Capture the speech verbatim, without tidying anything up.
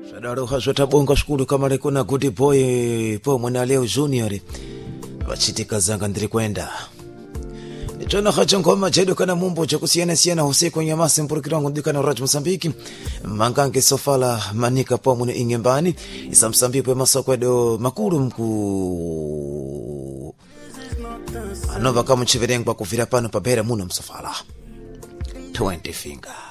Shadaruha shotabonga shukuru kama lekuna good boy po mwana leo junior wachitika zanga ndiri kwenda Nichona hacha ngoma chedo kana mumbo cha kusiana siana hose kwenye masi mpurukira ndika na Raj Msambiki mangange sofala manika po mune ingembani isa Msambiki masoko edo makuru mku anova kama chiverengwa kufira pano pabera muno msofala twenty finger